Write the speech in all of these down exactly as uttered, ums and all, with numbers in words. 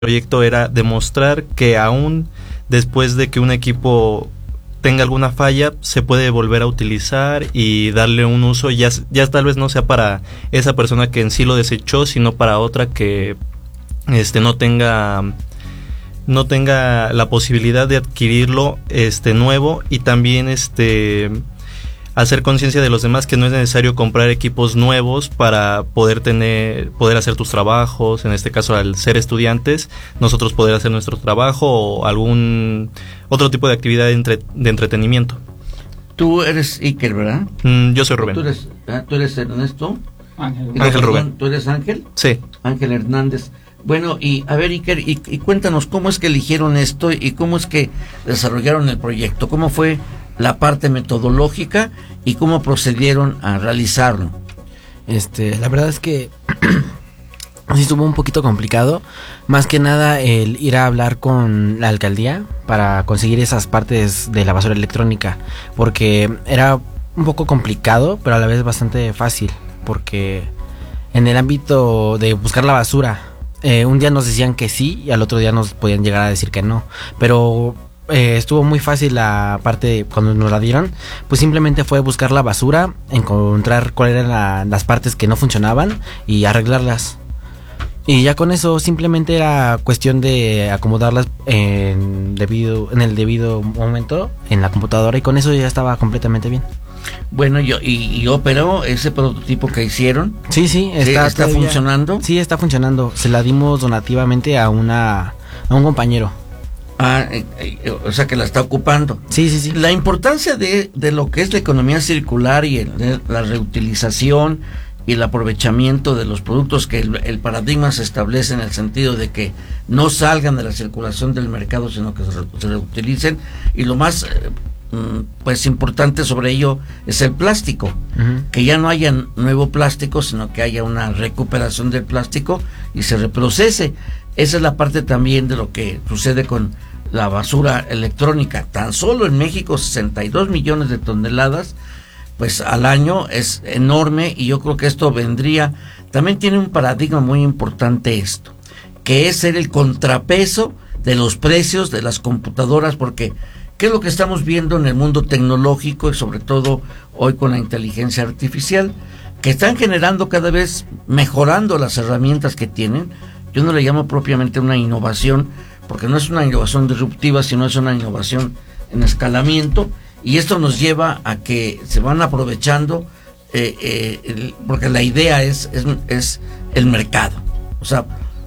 proyecto era demostrar que aún después de que un equipo tenga alguna falla, se puede volver a utilizar y darle un uso, ya, ya tal vez no sea para esa persona que en sí lo desechó, sino para otra que este no tenga no tenga la posibilidad de adquirirlo este nuevo, y también este hacer conciencia de los demás que no es necesario comprar equipos nuevos para poder tener, poder hacer tus trabajos. En este caso, al ser estudiantes, nosotros poder hacer nuestro trabajo o algún otro tipo de actividad de, entre, de entretenimiento. Tú eres Iker, ¿verdad? Mm, yo soy Rubén. ¿Tú eres, ¿ah? ¿Tú eres Ernesto? Ángel. Ángel Rubén. ¿Tú eres Ángel? Sí. Ángel Hernández. Bueno, y a ver, Iker, y, y cuéntanos cómo es que eligieron esto y cómo es que desarrollaron el proyecto, cómo fue la parte metodológica y cómo procedieron a realizarlo. Este, la verdad es que sí estuvo un poquito complicado, más que nada el ir a hablar con la alcaldía para conseguir esas partes de la basura electrónica, porque era un poco complicado, pero a la vez bastante fácil, porque en el ámbito de buscar la basura, eh, un día nos decían que sí y al otro día nos podían llegar a decir que no, pero Eh, estuvo muy fácil la parte cuando nos la dieron, pues simplemente fue buscar la basura, encontrar cuáles eran la, las partes que no funcionaban y arreglarlas. Y ya con eso simplemente era cuestión de acomodarlas en, debido, en el debido momento en la computadora, y con eso ya estaba completamente bien. Bueno, yo y, y operó ese prototipo que hicieron. Sí, sí, está, ¿Está todavía, funcionando? Sí, está funcionando. Se la dimos donativamente a una a un compañero. Ah, eh, eh, o sea que la está ocupando. Sí, sí, sí. La importancia de, de lo que es la economía circular y el, de la reutilización y el aprovechamiento de los productos, que el, el paradigma se establece en el sentido de que no salgan de la circulación del mercado, sino que se, re, se reutilicen, y lo más eh, pues importante sobre ello es el plástico, uh-huh. que ya no haya nuevo plástico, sino que haya una recuperación del plástico y se reprocese. Esa es la parte también de lo que sucede con la basura electrónica. Tan solo en México sesenta y dos millones de toneladas pues al año, es enorme, y yo creo que esto vendría, también tiene un paradigma muy importante esto, que es ser el contrapeso de los precios de las computadoras, porque ¿qué es lo que estamos viendo en el mundo tecnológico y sobre todo hoy con la inteligencia artificial? Que están generando cada vez, mejorando las herramientas que tienen. Yo no le llamo propiamente una innovación, porque no es una innovación disruptiva, sino es una innovación en escalamiento, y esto nos lleva a que se van aprovechando, eh, eh, el, porque la idea es, es, es el mercado. O sea,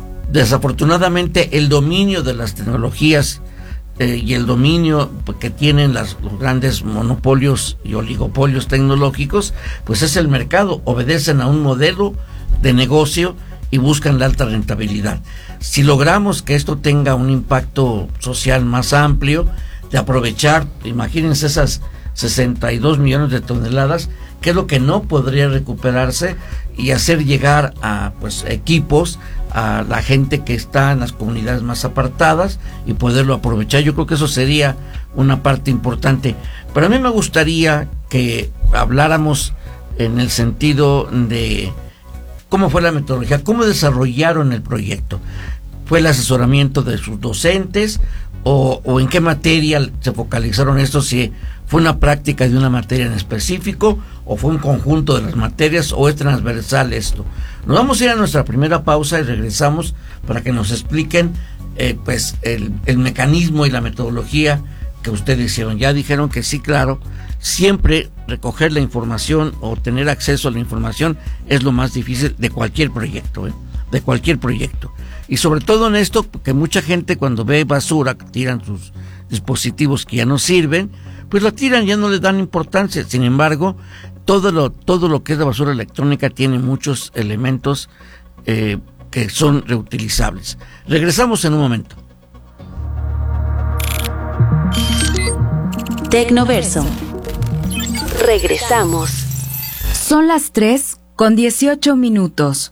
desafortunadamente el dominio de las tecnologías eh, y el dominio que tienen las, los grandes monopolios y oligopolios tecnológicos, pues es el mercado, obedecen a un modelo de negocio y buscan la alta rentabilidad. Si logramos que esto tenga un impacto social más amplio, de aprovechar, imagínense esas sesenta y dos millones de toneladas, que es lo que no podría recuperarse, y hacer llegar a pues equipos a la gente que está en las comunidades más apartadas y poderlo aprovechar. Yo creo que eso sería una parte importante. Pero a mí me gustaría que habláramos en el sentido de cómo fue la metodología, cómo desarrollaron el proyecto. ¿Fue el asesoramiento de sus docentes o, o en qué materia se focalizaron esto? Si fue una práctica de una materia en específico o fue un conjunto de las materias o es transversal esto. Nos vamos a ir a nuestra primera pausa y regresamos para que nos expliquen eh, pues el, el mecanismo y la metodología que ustedes hicieron. Ya dijeron que sí, claro, siempre recoger la información o tener acceso a la información es lo más difícil de cualquier proyecto, ¿eh? de cualquier proyecto. Y sobre todo en esto, porque mucha gente cuando ve basura, tiran sus dispositivos que ya no sirven, pues la tiran, ya no le dan importancia. Sin embargo, todo lo, todo lo que es la basura electrónica tiene muchos elementos eh, que son reutilizables. Regresamos en un momento. Tecnoverso. Regresamos. Son las tres con dieciocho minutos.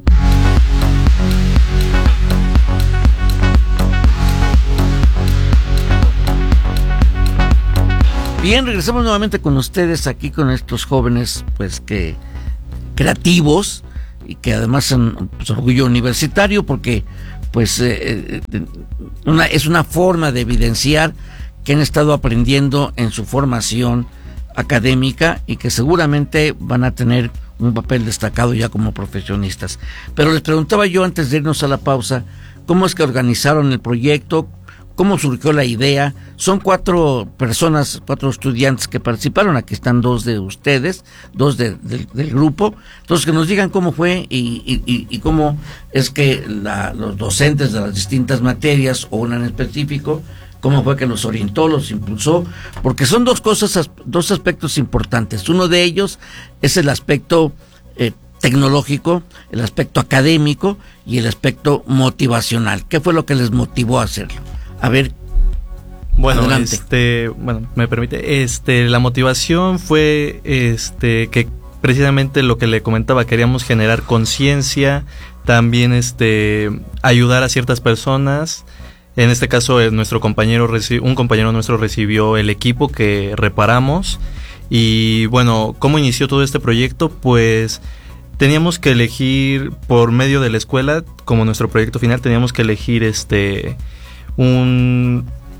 Bien, regresamos nuevamente con ustedes aquí con estos jóvenes, pues que creativos y que además son pues, orgullo universitario, porque pues eh, una, es una forma de evidenciar que han estado aprendiendo en su formación académica y que seguramente van a tener un papel destacado ya como profesionistas. Pero les preguntaba yo antes de irnos a la pausa, ¿cómo es que organizaron el proyecto? ¿Cómo surgió la idea? Son cuatro personas, cuatro estudiantes que participaron. Aquí están dos de ustedes, dos de, de, del grupo. Entonces, que nos digan cómo fue y, y, y cómo es que la, los docentes de las distintas materias, o una en específico, cómo fue que los orientó, los impulsó, porque son dos cosas, dos aspectos importantes. Uno de ellos es el aspecto eh, tecnológico, el aspecto académico y el aspecto motivacional. ¿Qué fue lo que les motivó a hacerlo? A ver, bueno, adelante. este, bueno, me permite, este, la motivación fue, este, que precisamente lo que le comentaba, queríamos generar conciencia, también, este, ayudar a ciertas personas. En este caso, eh, nuestro compañero, reci- un compañero nuestro recibió el equipo que reparamos. Y bueno, ¿cómo inició todo este proyecto? Pues teníamos que elegir por medio de la escuela, como nuestro proyecto final, teníamos que elegir este un,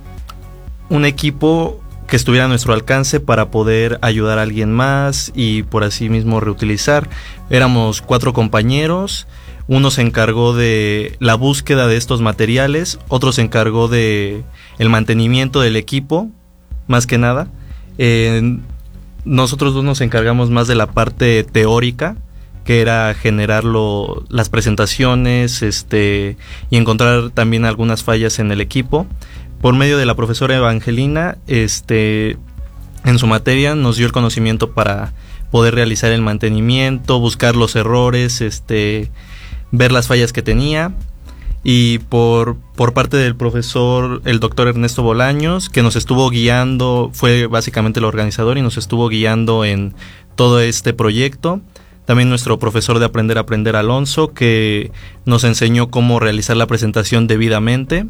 un equipo que estuviera a nuestro alcance para poder ayudar a alguien más y por así mismo reutilizar. Éramos cuatro compañeros. Uno se encargó de la búsqueda de estos materiales, otro se encargó de el mantenimiento del equipo, más que nada. Eh, nosotros dos nos encargamos más de la parte teórica, que era generar lo, las presentaciones, este, y encontrar también algunas fallas en el equipo. Por medio de la profesora Evangelina, este, en su materia nos dio el conocimiento para poder realizar el mantenimiento, buscar los errores, este, ver las fallas que tenía. Y por, por parte del profesor, el doctor Ernesto Bolaños, que nos estuvo guiando, fue básicamente el organizador y nos estuvo guiando en todo este proyecto. También nuestro profesor de Aprender a Aprender, Alonso, que nos enseñó cómo realizar la presentación debidamente.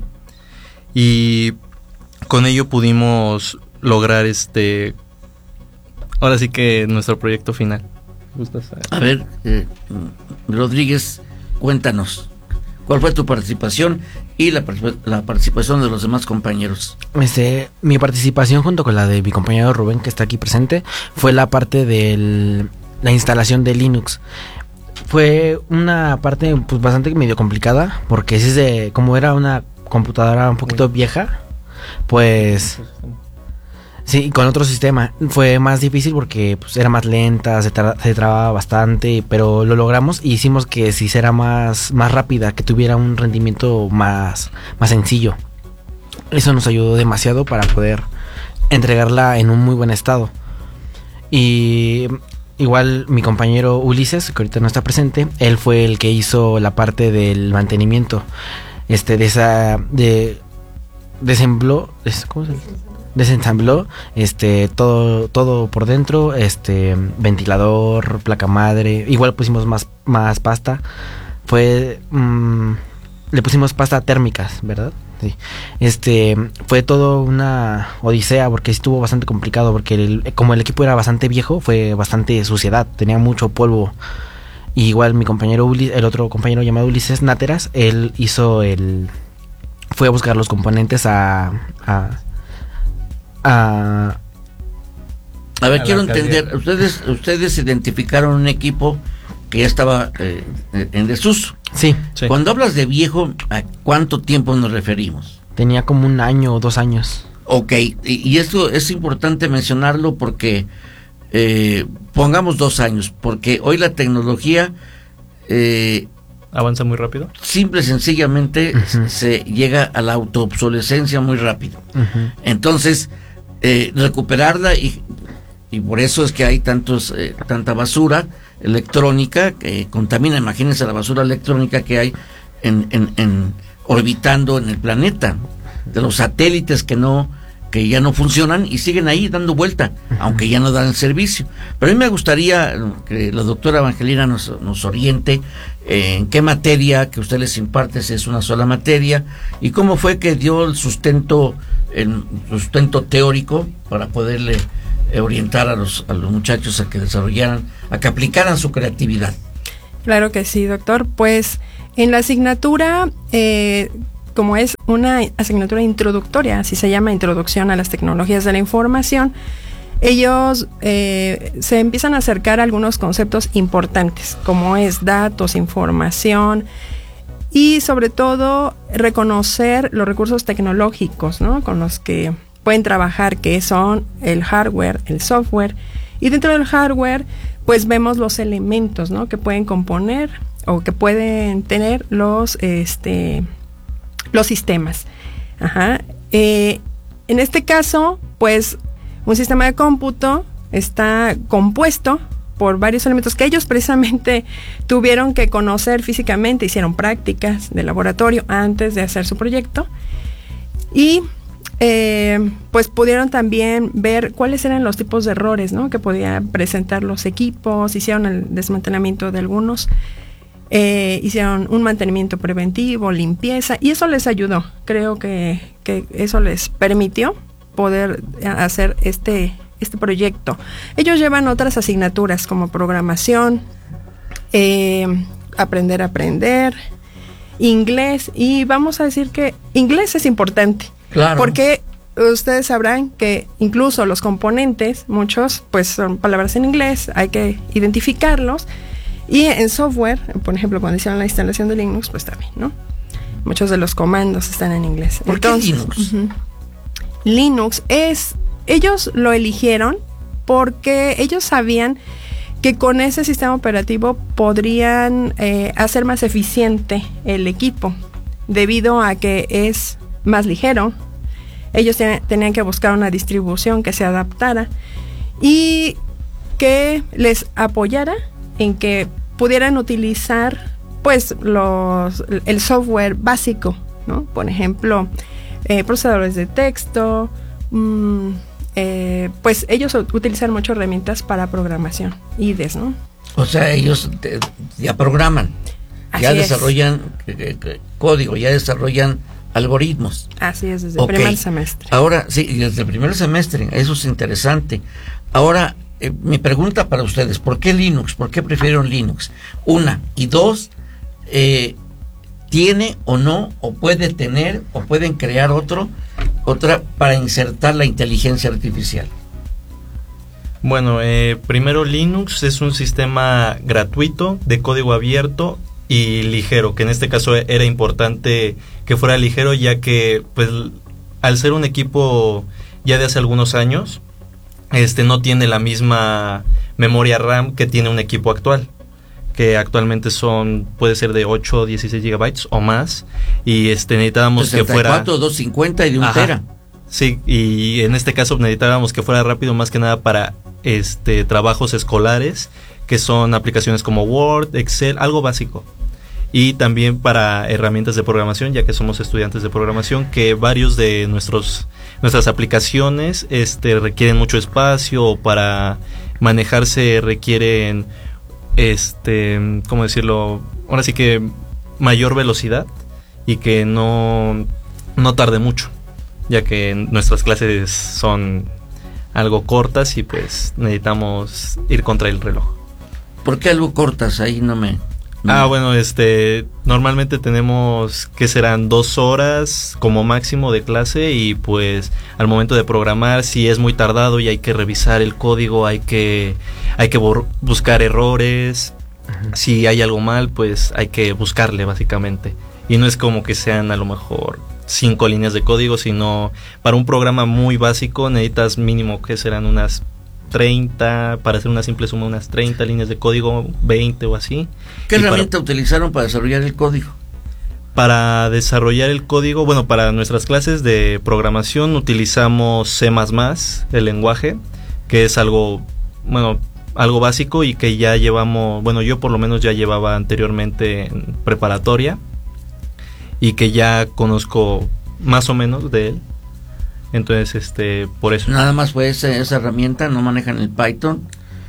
Y con ello pudimos lograr este, ahora sí que nuestro proyecto final. A ver, eh, Rodríguez, cuéntanos, ¿cuál fue tu participación y la, la participación de los demás compañeros? Este, mi participación junto con la de mi compañero Rubén, que está aquí presente, fue la parte de la instalación de Linux. Fue una parte pues bastante medio complicada, porque si se, como era una computadora un poquito vieja, pues sí, con otro sistema fue más difícil porque pues era más lenta, se, tra- se trababa bastante, pero lo logramos y hicimos que se hiciera más, más rápida, que tuviera un rendimiento más, más sencillo. Eso nos ayudó demasiado para poder entregarla en un muy buen estado. Y igual mi compañero Ulises, que ahorita no está presente, él fue el que hizo la parte del mantenimiento, este, de esa, de, desembló, ¿cómo se dice? Desensambló este todo todo por dentro, este ventilador, placa madre, igual pusimos más más pasta. Fue mmm, le pusimos pasta térmicas, ¿verdad? Sí. Este fue todo una odisea porque estuvo bastante complicado porque el, como el equipo era bastante viejo, fue bastante suciedad, tenía mucho polvo. Y igual mi compañero Uli, el otro compañero llamado Ulises Náteras, él hizo el fue a buscar los componentes a a A, a ver, a quiero entender, ustedes ustedes identificaron un equipo que ya estaba eh, en desuso. Sí, sí. Cuando hablas de viejo, ¿a cuánto tiempo nos referimos? Tenía como un año o dos años. Ok, y, y esto es importante mencionarlo porque eh, pongamos dos años, porque hoy la tecnología eh, avanza muy rápido. Simple y sencillamente uh-huh. se llega a la autoobsolescencia muy rápido. Uh-huh. Entonces, Eh, recuperarla y, y por eso es que hay tantos eh, tanta basura electrónica que contamina. Imagínense la basura electrónica que hay en, en, en orbitando en el planeta, de los satélites que no que ya no funcionan y siguen ahí dando vuelta, uh-huh. aunque ya no dan el servicio. Pero a mí me gustaría que la doctora Evangelina nos, nos oriente eh, en qué materia que usted les imparte, si es una sola materia, y cómo fue que dio el sustento el sustento teórico para poderle eh, orientar a los, a los muchachos a que desarrollaran, a que aplicaran su creatividad. Claro que sí, doctor. Pues en la asignatura, eh, como es una asignatura introductoria, así se llama, Introducción a las Tecnologías de la Información, ellos eh, se empiezan a acercar a algunos conceptos importantes, como es datos, información y sobre todo reconocer los recursos tecnológicos, ¿no?, con los que pueden trabajar, que son el hardware, el software, y dentro del hardware pues vemos los elementos, ¿no?, que pueden componer o que pueden tener los este los sistemas. Ajá. Eh, en este caso, pues un sistema de cómputo está compuesto por varios elementos que ellos precisamente tuvieron que conocer físicamente, hicieron prácticas de laboratorio antes de hacer su proyecto y eh, pues pudieron también ver cuáles eran los tipos de errores, ¿no?, que podían presentar los equipos, hicieron el desmantelamiento de algunos, eh, hicieron un mantenimiento preventivo, limpieza, y eso les ayudó. Creo que, que eso les permitió poder hacer este este proyecto. Ellos llevan otras asignaturas como programación, eh, aprender a aprender, inglés, y vamos a decir que inglés es importante. Claro. Porque ustedes sabrán que incluso los componentes, muchos, pues son palabras en inglés, hay que identificarlos, y en software, por ejemplo, cuando hicieron la instalación de Linux, pues también, ¿no? Muchos de los comandos están en inglés. ¿Por Entonces, qué Linux? Uh-huh. Linux es, ellos lo eligieron porque ellos sabían que con ese sistema operativo podrían eh, hacer más eficiente el equipo, debido a que es más ligero. Ellos ten, tenían que buscar una distribución que se adaptara y que les apoyara en que pudieran utilizar pues los el software básico, ¿no? Por ejemplo, Eh, procesadores de texto, mmm, eh, pues ellos utilizan mucho herramientas para programación, I D E S, ¿no? O sea, ellos te, ya programan, Así ya es. desarrollan eh, eh, código, ya desarrollan algoritmos. Así es, desde Okay. el primer semestre. Ahora, sí, desde el primer semestre, eso es interesante. Ahora, eh, mi pregunta para ustedes, ¿por qué Linux? ¿Por qué prefieren Linux? Una, y dos, eh, ¿tiene o no, o puede tener, o pueden crear otro, otra para insertar la inteligencia artificial? Bueno, eh, primero Linux es un sistema gratuito, de código abierto y ligero, que en este caso era importante que fuera ligero, ya que pues al ser un equipo ya de hace algunos años, este no tiene la misma memoria RAM que tiene un equipo actual, que actualmente son, puede ser de ocho o dieciséis gigabytes o más, y este necesitábamos que fuera doscientos cincuenta y de un Ajá. tera. Sí, y en este caso necesitábamos que fuera rápido, más que nada para este trabajos escolares, que son aplicaciones como Word, Excel, algo básico. Y también para herramientas de programación, ya que somos estudiantes de programación, que varios de nuestros nuestras aplicaciones este requieren mucho espacio, o para manejarse requieren este, ¿cómo decirlo? Ahora sí que mayor velocidad y que no, no tarde mucho, ya que nuestras clases son algo cortas y pues necesitamos ir contra el reloj. ¿Por qué algo cortas? Ahí no me... No. Ah, bueno, este, normalmente tenemos que serán dos horas como máximo de clase, y pues al momento de programar, si es muy tardado y hay que revisar el código, hay que, hay que bor- buscar errores. Uh-huh. Si hay algo mal, pues hay que buscarle básicamente. Y no es como que sean a lo mejor cinco líneas de código, sino para un programa muy básico necesitas mínimo que serán unas treinta, para hacer una simple suma, unas treinta líneas de código, veinte o así. ¿Qué y herramienta para, utilizaron para desarrollar el código? Para desarrollar el código, bueno, para nuestras clases de programación utilizamos C más más, el lenguaje, que es algo, bueno, algo básico y que ya llevamos, bueno, yo por lo menos ya llevaba anteriormente en preparatoria y que ya conozco más o menos de él. Entonces, este, por eso. Nada más fue esa, esa herramienta, no manejan el Python.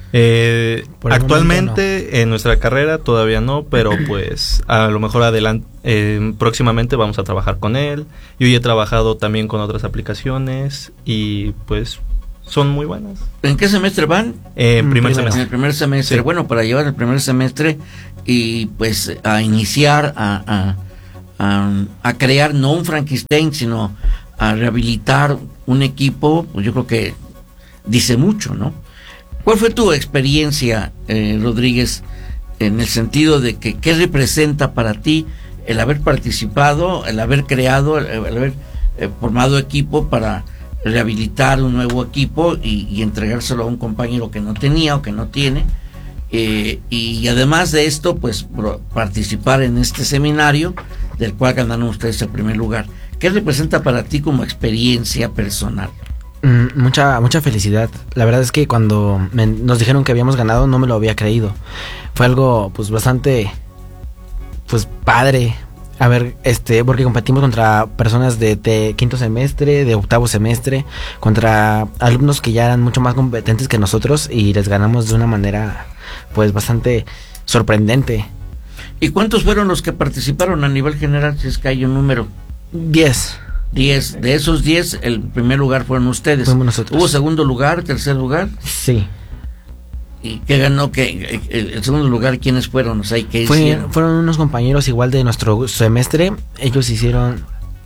Eh, Por el actualmente no. En nuestra carrera todavía no, pero pues a lo mejor adelante, eh, próximamente vamos a trabajar con él. Yo ya he trabajado también con otras aplicaciones y pues son muy buenas. ¿En qué semestre van? Eh, en primer Primero. semestre. En el primer semestre. Sí. Bueno, para llevar el primer semestre y pues a iniciar a, a, a, a crear no un Frankenstein, sino a rehabilitar un equipo, pues yo creo que dice mucho, ¿no? ¿Cuál fue tu experiencia, eh, Rodríguez, en el sentido de que qué representa para ti el haber participado, el haber creado, el, el haber eh, formado equipo para rehabilitar un nuevo equipo y, y entregárselo a un compañero que no tenía o que no tiene, eh, y además de esto pues pro, participar en este seminario del cual ganaron ustedes el primer lugar? ¿Qué representa para ti como experiencia personal? Mm, mucha mucha felicidad. La verdad es que cuando me, nos dijeron que habíamos ganado no me lo había creído. Fue algo pues bastante pues padre. A ver, este, porque competimos contra personas de, de quinto semestre, de octavo semestre, contra alumnos que ya eran mucho más competentes que nosotros y les ganamos de una manera pues bastante sorprendente. ¿Y cuántos fueron los que participaron a nivel general, si es que hay un número? Diez. Diez. De esos diez, el primer lugar fueron ustedes. Fuimos nosotros. ¿Hubo segundo lugar, tercer lugar? Sí. ¿Y qué ganó? ¿Qué, el, el segundo lugar, quiénes fueron? O sea, ¿y qué Fue, hicieron? fueron unos compañeros igual de nuestro semestre. Ellos hicieron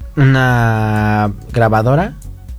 una grabadora.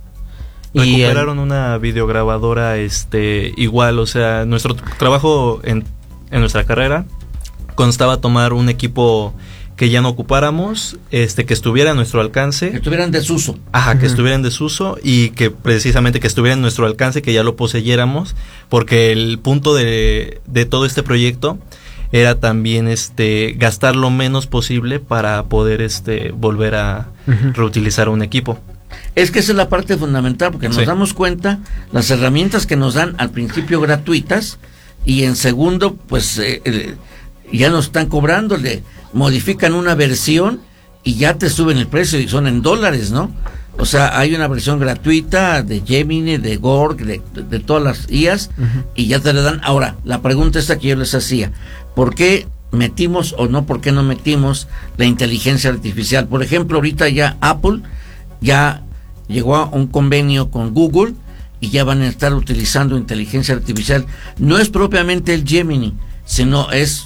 Y Recuperaron el... una videograbadora este, igual, o sea, nuestro trabajo en, en nuestra carrera constaba tomar un equipo que ya no ocupáramos, este, que estuviera a nuestro alcance. Que estuvieran en desuso. Ajá, que Ujú. estuviera en desuso y que precisamente que estuviera en nuestro alcance, que ya lo poseyéramos, porque el punto de, de todo este proyecto era también este gastar lo menos posible para poder este volver a Ujú. reutilizar un equipo. Es que esa es la parte fundamental, porque nos Sí. damos cuenta las herramientas que nos dan al principio gratuitas y en segundo, pues eh, eh, ya nos están cobrando, le modifican una versión y ya te suben el precio y son en dólares, ¿no? O sea, hay una versión gratuita de Gemini, de Gorg, de, de, de todas las I As, Ujú. y ya te le dan. Ahora, la pregunta esta que yo les hacía, ¿por qué metimos o no, por qué no metimos la inteligencia artificial? Por ejemplo, ahorita ya Apple ya llegó a un convenio con Google y ya van a estar utilizando inteligencia artificial. No es propiamente el Gemini, sino es,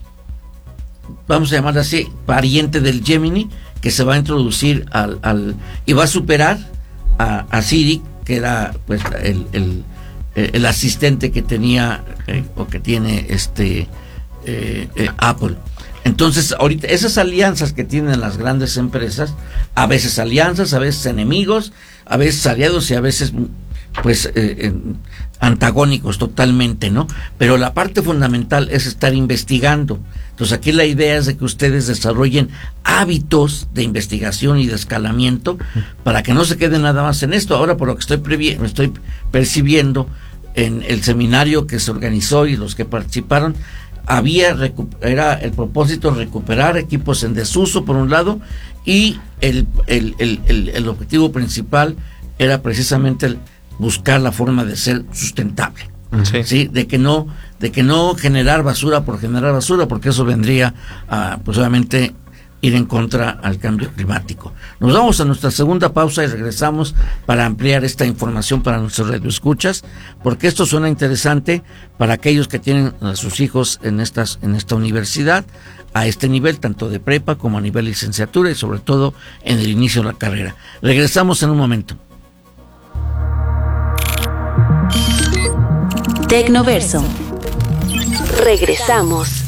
vamos a llamarlo así, pariente del Gemini, que se va a introducir al, al y va a superar a, a Siri, que era pues el, el, el asistente que tenía eh, o que tiene este eh, eh, Apple. Entonces, ahorita esas alianzas que tienen las grandes empresas, a veces alianzas, a veces enemigos, a veces aliados y a veces pues eh, eh, antagónicos totalmente, ¿no? Pero la parte fundamental es estar investigando. Entonces aquí la idea es de que ustedes desarrollen hábitos de investigación y de escalamiento para que no se queden nada más en esto. Ahora, por lo que estoy previ- me estoy percibiendo en el seminario que se organizó y los que participaron, había recu- era el propósito recuperar equipos en desuso por un lado, y el, el, el, el, el objetivo principal era precisamente el buscar la forma de ser sustentable. Sí. Sí, de que no, de que no generar basura por generar basura, porque eso vendría a, pues obviamente, ir en contra al cambio climático. Nos vamos a nuestra segunda pausa y regresamos para ampliar esta información para nuestros radioescuchas, porque esto suena interesante para aquellos que tienen a sus hijos en estas, en esta universidad, a este nivel, tanto de prepa como a nivel licenciatura y sobre todo en el inicio de la carrera. Regresamos en un momento. Tecnoverso. Regresamos.